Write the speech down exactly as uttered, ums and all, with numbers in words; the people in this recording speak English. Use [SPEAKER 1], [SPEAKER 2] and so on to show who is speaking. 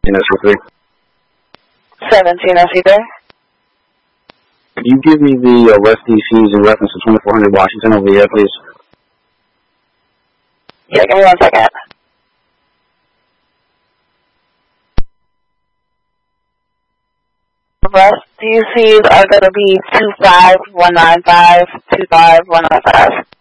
[SPEAKER 1] S C three.
[SPEAKER 2] seventeen S C three.
[SPEAKER 1] Could you give me the uh, West D Cs in reference to twenty-four hundred Washington over the air, please?
[SPEAKER 2] Yeah, give me one second. West D Cs are going to be two five one nine five, two five one nine five.